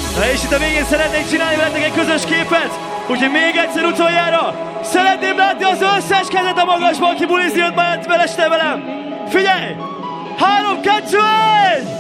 Na és itt a végén szeretnék csinálni veletek egy közös képet, úgyhogy még egyszer utoljára szeretném látni az összes kezet a magasban, aki bulizni jött ma este velem. Figyelj! 3, 2, 1!